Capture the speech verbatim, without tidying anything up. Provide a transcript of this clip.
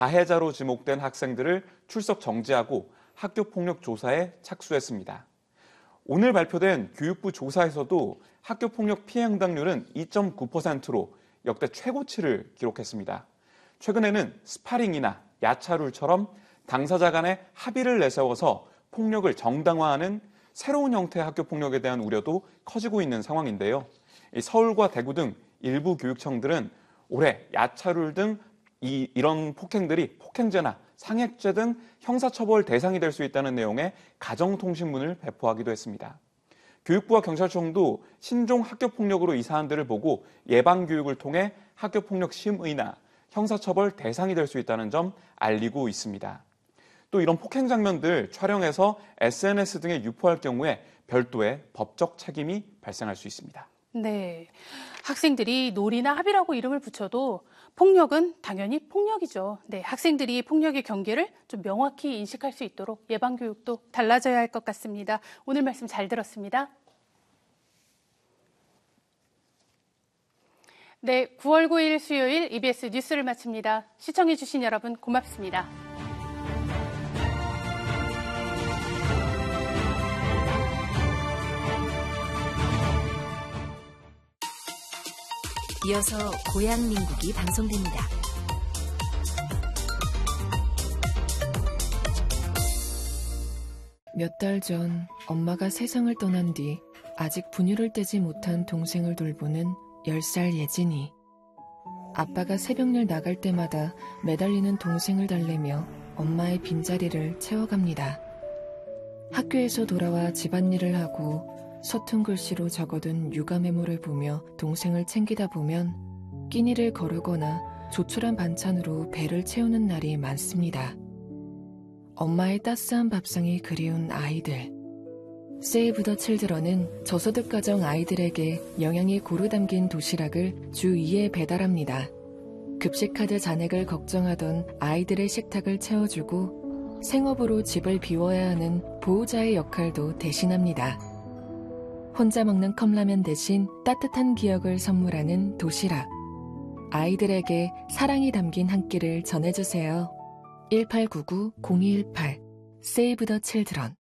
가해자로 지목된 학생들을 출석 정지하고 학교폭력 조사에 착수했습니다. 오늘 발표된 교육부 조사에서도 학교폭력 피해 응답률은 이 점 구 퍼센트로 역대 최고치를 기록했습니다. 최근에는 스파링이나 야차룰처럼 당사자 간의 합의를 내세워서 폭력을 정당화하는 새로운 형태의 학교폭력에 대한 우려도 커지고 있는 상황인데요. 서울과 대구 등 일부 교육청들은 올해 야차룰 등 이, 이런 폭행들이 폭행죄나 상해죄 등 형사처벌 대상이 될 수 있다는 내용의 가정통신문을 배포하기도 했습니다. 교육부와 경찰청도 신종 학교폭력으로 이 사안들을 보고 예방교육을 통해 학교폭력 심의나 형사처벌 대상이 될 수 있다는 점 알리고 있습니다. 또 이런 폭행 장면들 촬영해서 에스엔에스 등에 유포할 경우에 별도의 법적 책임이 발생할 수 있습니다. 네, 학생들이 놀이나 합의라고 이름을 붙여도 폭력은 당연히 폭력이죠. 네, 학생들이 폭력의 경계를 좀 명확히 인식할 수 있도록 예방교육도 달라져야 할 것 같습니다. 오늘 말씀 잘 들었습니다. 네, 구월 구일 수요일 이비에스 뉴스를 마칩니다. 시청해주신 여러분 고맙습니다. 이어서 고향 민국이 방송됩니다. 몇 달 전 엄마가 세상을 떠난 뒤 아직 분유를 떼지 못한 동생을 돌보는 열 살 예진이. 아빠가 새벽일 나갈 때마다 매달리는 동생을 달래며 엄마의 빈자리를 채워갑니다. 학교에서 돌아와 집안일을 하고 서툰 글씨로 적어둔 육아 메모를 보며 동생을 챙기다 보면 끼니를 거르거나 조촐한 반찬으로 배를 채우는 날이 많습니다. 엄마의 따스한 밥상이 그리운 아이들. 세이브 더 칠드런은 저소득 가정 아이들에게 영양이 고루 담긴 도시락을 주 이 회 배달합니다. 급식카드 잔액을 걱정하던 아이들의 식탁을 채워주고 생업으로 집을 비워야 하는 보호자의 역할도 대신합니다. 혼자 먹는 컵라면 대신 따뜻한 기억을 선물하는 도시락. 아이들에게 사랑이 담긴 한 끼를 전해주세요. 일팔구구 공이일팔 Save the Children.